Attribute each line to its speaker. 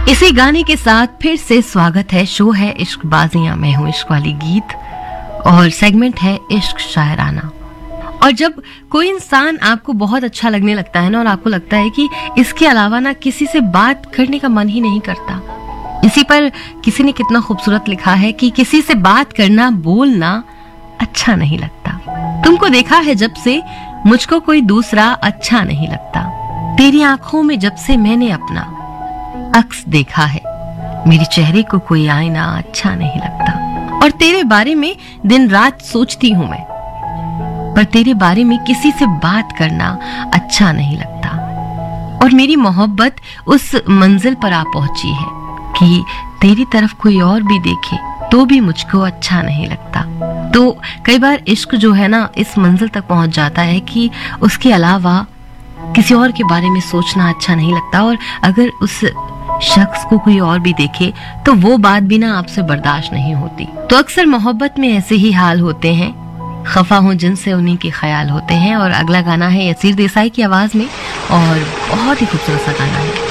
Speaker 1: इसी गाने के साथ फिर से स्वागत है। शो है इश्क बाजियां, मैं हूं इश्क वाली गीत और सेगमेंट है इश्क शायराना। और जब कोई इंसान आपको बहुत अच्छा लगने लगता है ना, और आपको लगता है कि इसके अलावा ना किसी से बात करने का मन ही नहीं करता। इसी पर किसी ने कितना खूबसूरत लिखा है कि किसी से बात करना, बोलना अच्छा नहीं लगता। तुमको देखा है जब से मुझको कोई दूसरा अच्छा नहीं लगता। तेरी आंखों में जब से मैंने अपना अक्स देखा है, मेरे चेहरे को कोई आईना अच्छा नहीं लगता। और तेरे बारे में दिन रात सोचती हूं मैं, पर तेरे बारे में किसी से बात करना अच्छा नहीं लगता। और मेरी मोहब्बत उस मंजिल पर आ पहुंची है कि तेरी तरफ कोई और भी देखे तो भी मुझको अच्छा नहीं लगता। तो कई बार इश्क जो है ना, इस मंजिल तक पहुंच जाता है कि उसके अलावा किसी और के बारे में सोचना अच्छा नहीं लगता। और अगर उस शख्स को कोई और भी देखे तो वो बात भी ना आपसे बर्दाश्त नहीं होती। तो अक्सर मोहब्बत में ऐसे ही हाल होते हैं। खफा हूं जिनसे उन्हीं के ख्याल होते हैं। और अगला गाना है यसीर देसाई की आवाज में और बहुत ही खूबसूरत सा गाना है।